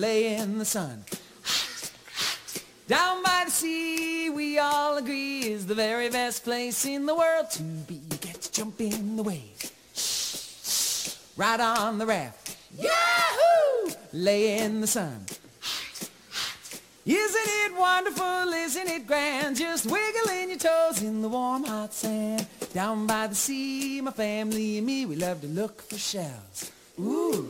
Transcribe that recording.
lay in the sun. Down by the sea, we all agree, is the very best place in the world to be. You get to jump in the waves, ride on the raft, yahoo! Lay in the sun. Isn't it wonderful, isn't it grand, just wiggling your toes in the warm hot sand. Down by the sea, my family and me, we love to look for shells. Ooh.